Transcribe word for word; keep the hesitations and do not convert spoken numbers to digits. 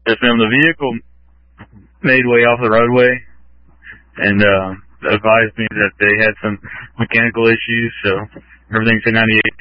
Yes, ma'am. The vehicle made way off the roadway and uh, advised me that they had some mechanical issues, so everything's at ninety-eight.